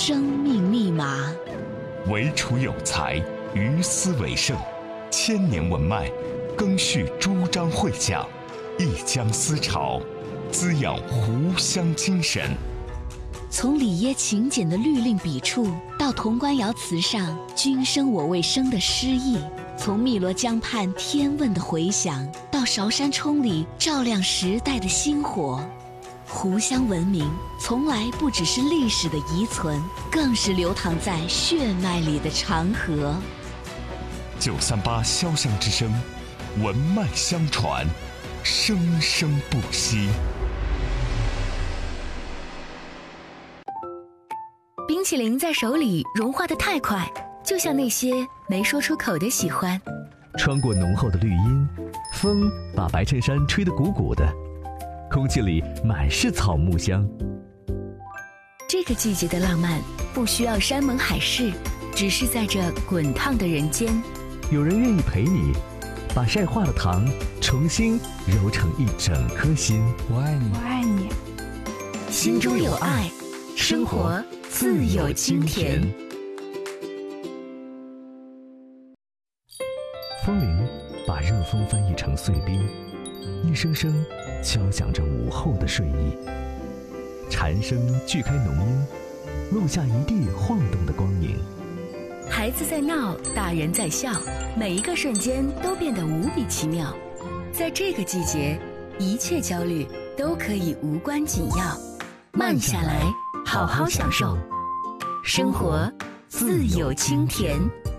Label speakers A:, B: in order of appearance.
A: 生命密码。
B: 唯楚有才，于斯为盛。千年文脉，赓续诸章会讲，一江思潮，滋养湖湘精神。
A: 从里耶勤俭的律令笔触，到潼关窑瓷上君生我未生的诗意；从汨罗江畔天问的回响，到韶山冲里照亮时代的星火。湖湘文明从来不只是历史的遗存，更是流淌在血脉里的长河。
B: 938潇湘之声，文脉相传，生生不息。
C: 冰淇淋在手里融化得太快，就像那些没说出口的喜欢。
D: 穿过浓厚的绿荫，风把白衬衫吹得鼓鼓的，空气里满是草木香。
C: 这个季节的浪漫不需要山盟海誓，只是在这滚烫的人间，
D: 有人愿意陪你，把晒化的糖重新揉成一整颗心。
E: 我爱你，
F: 我爱你。
C: 心中有爱，生活自有清甜。
D: 风铃把热风翻译成碎冰，一声声敲响着午后的睡意。蝉声锯开浓荫，录下一地晃动的光影。
C: 孩子在闹，大人在笑，每一个瞬间都变得无比奇妙。在这个季节，一切焦虑都可以无关紧要，慢下来，好好享受。生活自有清甜。